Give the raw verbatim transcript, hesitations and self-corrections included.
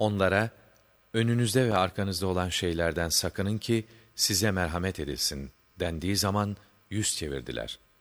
Onlara, önünüzde ve arkanızda olan şeylerden sakının ki size merhamet edilsin dendiği zaman yüz çevirdiler.